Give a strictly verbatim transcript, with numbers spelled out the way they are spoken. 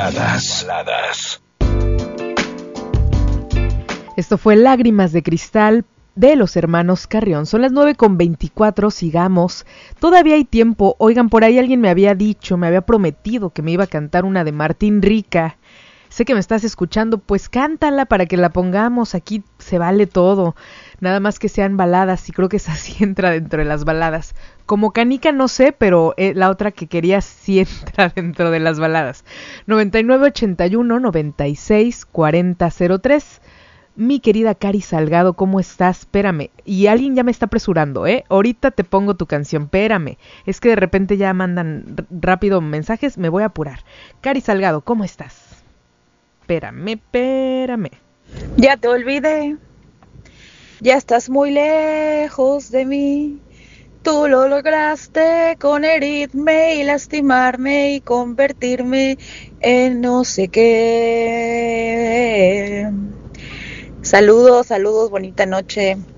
baladas. baladas. Esto fue Lágrimas de Cristal de los hermanos Carrión. Son las nueve con veinticuatro, sigamos. Todavía hay tiempo. Oigan, por ahí alguien me había dicho, me había prometido que me iba a cantar una de Martín Rica. Sé que me estás escuchando, pues cántala para que la pongamos. Aquí se vale todo. Nada más que sean baladas, y creo que esa sí entra dentro de las baladas. Como Canica no sé, pero eh, la otra que quería sí entra dentro de las baladas. noventa y nueve ochenta y uno noventa y seis cuarenta cero tres. Mi querida Cari Salgado, ¿cómo estás? Espérame. Y alguien ya me está apresurando, ¿eh? Ahorita te pongo tu canción, espérame. Es que de repente ya mandan r- rápido mensajes, me voy a apurar. Cari Salgado, ¿cómo estás? Espérame, espérame. Ya te olvidé. Ya estás muy lejos de mí. Tú lo lograste con herirme y lastimarme y convertirme en no sé qué. Saludos, saludos, bonita noche.